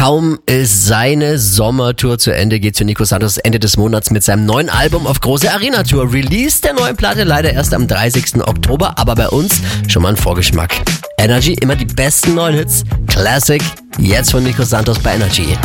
Kaum ist seine Sommertour zu Ende, geht zu Nico Santos Ende des Monats mit seinem neuen Album auf große Arena-Tour. Release der neuen Platte leider erst am 30. Oktober, aber bei uns schon mal ein Vorgeschmack. Energy, immer die besten neuen Hits. Classic, jetzt von Nico Santos bei Energy.